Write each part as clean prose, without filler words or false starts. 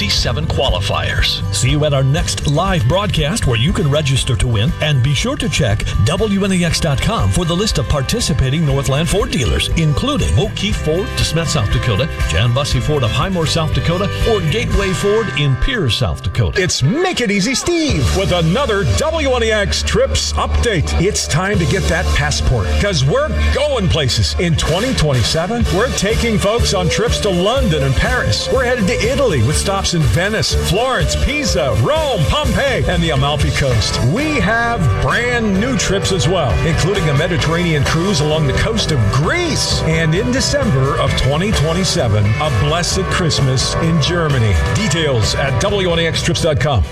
27 qualifiers. See you at our next live broadcast where you can register to win, and be sure to check WNEX.com for the list of participating Northland Ford dealers, including O'Keefe Ford, DeSmet, South Dakota, Jan Bussey Ford of Highmore, South Dakota, or Gateway Ford in Pierce, South Dakota. It's Make It Easy Steve with another WNEX Trips update. It's time to get that passport because we're going places. In 2027, we're taking folks on trips to London and Paris. We're headed to Italy with stops in Venice, Florence, Pisa, Rome, Pompeii, and the Amalfi Coast. We have brand new trips as well, including a Mediterranean cruise along the coast of Greece. And in December of 2027, a blessed Christmas in Germany. Details at WNEXtrips.com.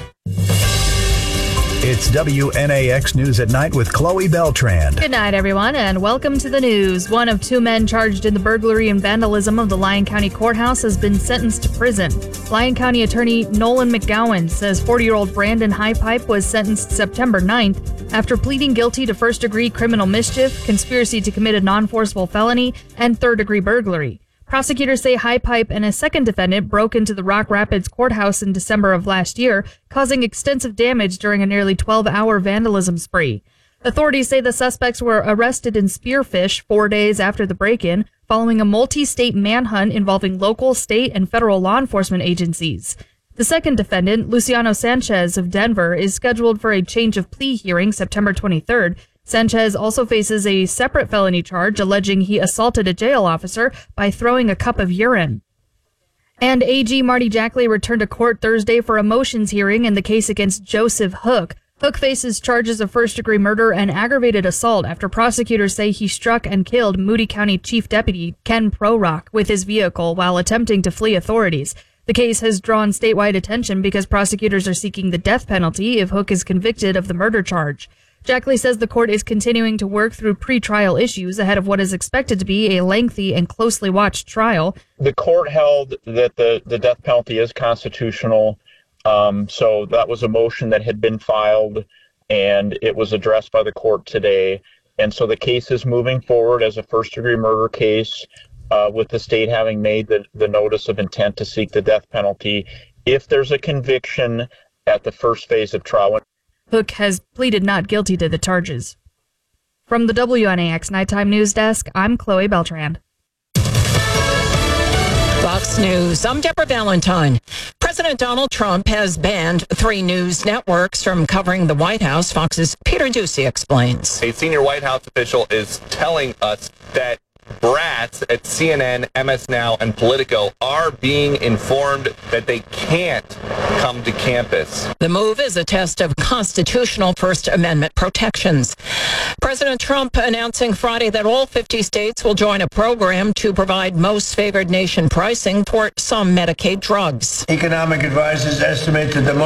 It's WNAX News at Night with Chloe Beltran. Good night, everyone, and welcome to the news. One of two men charged in the burglary and vandalism of the Lyon County Courthouse has been sentenced to prison. Lyon County Attorney Nolan McGowan says 40-year-old Brandon Highpipe was sentenced September 9th after pleading guilty to first-degree criminal mischief, conspiracy to commit a non-forcible felony, and third-degree burglary. Prosecutors say Highpipe and a second defendant broke into the Rock Rapids courthouse in December of last year, causing extensive damage during a nearly 12-hour vandalism spree. Authorities say the suspects were arrested in Spearfish 4 days after the break-in, following a multi-state manhunt involving local, state, and federal law enforcement agencies. The second defendant, Luciano Sanchez of Denver, is scheduled for a change of plea hearing September 23rd. Sanchez also faces a separate felony charge alleging he assaulted a jail officer by throwing a cup of urine. And AG Marty Jackley returned to court Thursday for a motions hearing in the case against Joseph Hook. Hook faces charges of first-degree murder and aggravated assault after prosecutors say he struck and killed Moody County Chief Deputy Ken Prorock with his vehicle while attempting to flee authorities. The case has drawn statewide attention because prosecutors are seeking the death penalty if Hook is convicted of the murder charge. Jackley says the court is continuing to work through pre-trial issues ahead of what is expected to be a lengthy and closely watched trial. The court held that the death penalty is constitutional. So that was a motion that had been filed, and it was addressed by the court today. And so the case is moving forward as a first-degree murder case, with the state having made the notice of intent to seek the death penalty if there's a conviction at the first phase of trial. Hook has pleaded not guilty to the charges. From the WNAX Nighttime News Desk, I'm Chloe Beltran. Fox News, I'm Deborah Valentine. President Donald Trump has banned 3 news networks from covering the White House. Fox's Peter Doocy explains. A senior White House official is telling us that brats at CNN, MS Now, and Politico are being informed that they can't come to campus. The move is a test of constitutional First Amendment protections. President Trump announcing Friday that all 50 states will join a program to provide most favored nation pricing for some Medicaid drugs. Economic advisors estimate that the